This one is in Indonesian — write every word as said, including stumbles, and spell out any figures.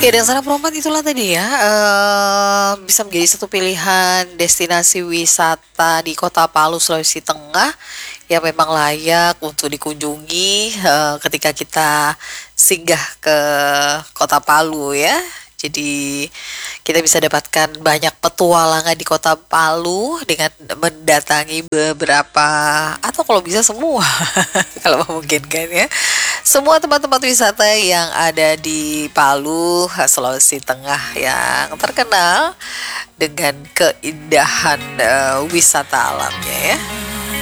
Ya, dan Sarang Perompak itulah tadi ya, eee, bisa menjadi satu pilihan destinasi wisata di Kota Palu, Sulawesi Tengah, yang memang layak untuk dikunjungi, eee, ketika kita singgah ke Kota Palu ya. Jadi kita bisa dapatkan banyak petualangan di Kota Palu dengan mendatangi beberapa atau kalau bisa semua kalau memungkinkan ya. Semua tempat-tempat wisata yang ada di Palu, Sulawesi Tengah yang terkenal dengan keindahan eh, wisata alamnya ya.